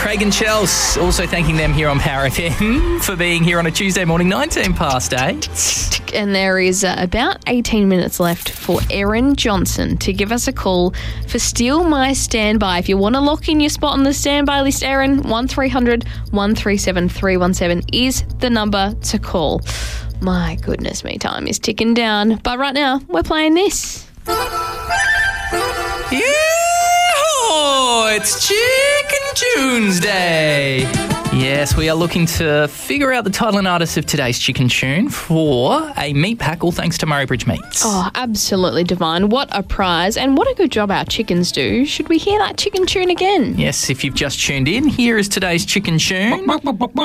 Craig and Chels, also thanking them here on Power FM for being here on a Tuesday morning, 19 past 8. And there is about 18 minutes left for Erin Johnson to give us a call for Steal My Standby. If you want to lock in your spot on the standby list, Erin, 1300 137 317 is the number to call. My goodness me, time is ticking down. But right now, we're playing this. Yeah! It's Chicken Tunes Day. Yes, we are looking to figure out the title and artist of today's chicken tune for a meat pack, all thanks to Murray Bridge Meats. Oh, absolutely divine. What a prize and what a good job our chickens do. Should we hear that chicken tune again? Yes, if you've just tuned in, here is today's chicken tune.